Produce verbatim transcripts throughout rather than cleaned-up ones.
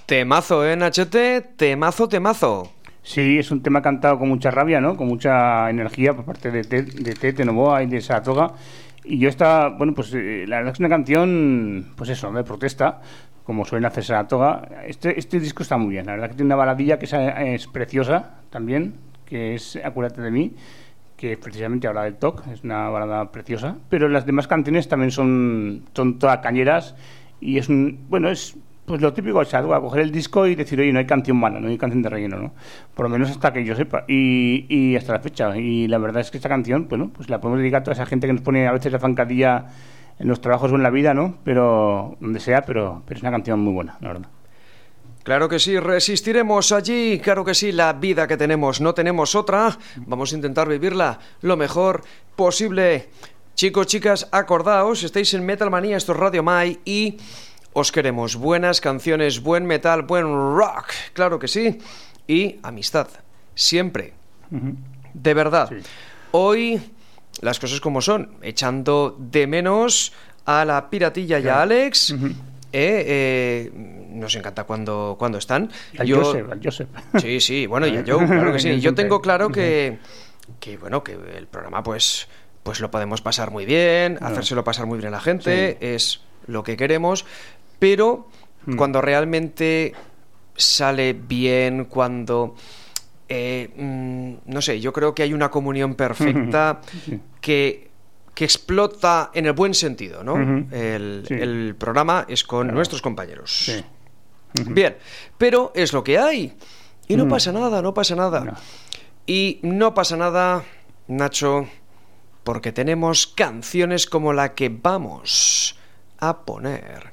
Temazo, ¿eh, Nachete? Temazo, temazo. Sí, es un tema cantado con mucha rabia, ¿no? Con mucha energía por parte de Tete, de Tete Novoa y de Saratoga. Y yo esta, bueno, pues eh, la verdad es una canción, pues eso, de protesta, como suelen hacer Saratoga. Este, este disco está muy bien, la verdad que tiene una baladilla que es, es preciosa también, que es Acuérdate de mí, que precisamente habla del T O C, es una balada preciosa. Pero las demás canciones también son, son todas cañeras y es un, bueno, es pues lo típico de Saratoga, coger el disco y decir, oye, no hay canción mala, no hay canción de relleno, ¿no? Por lo menos hasta que yo sepa, y, y hasta la fecha. Y la verdad es que esta canción, bueno, pues la podemos dedicar a toda esa gente que nos pone a veces la zancadilla en los trabajos o en la vida, ¿no? Pero, donde sea, pero, pero es una canción muy buena, la verdad. Claro que sí, resistiremos allí, claro que sí, la vida que tenemos, no tenemos otra, vamos a intentar vivirla lo mejor posible. Chicos, chicas, acordaos, estáis en Metal Manía, esto es Radio Mai y os queremos buenas canciones, buen metal, buen rock, claro que sí, y amistad, siempre, uh-huh. De verdad. Sí. Hoy las cosas como son, echando de menos a la Piratilla claro. Y a Alex, uh-huh. eh, eh, nos encanta cuando, cuando están. A Yo, Joseph, a Joseph. Sí, sí, bueno, y a Joe, claro que sí. Yo tengo claro que, que bueno, que el programa pues, pues lo podemos pasar muy bien, no. hacérselo pasar muy bien a la gente, sí. Es lo que queremos. Pero hmm. cuando realmente sale bien, cuando, eh, mmm, no sé, yo creo que hay una comunión perfecta sí. que, que explota en el buen sentido, ¿no? Uh-huh. El, sí. el programa es con claro. nuestros compañeros. Sí. Uh-huh. Bien, pero es lo que hay. Y no uh-huh. pasa nada, no pasa nada. No. Y no pasa nada, Nacho, porque tenemos canciones como la que vamos a poner.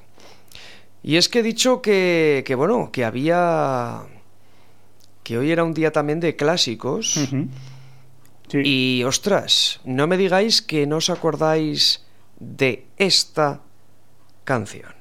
Y es que he dicho que, que bueno, que había... que hoy era un día también de clásicos. Uh-huh. Sí. Y, ostras, no me digáis que no os acordáis de esta canción.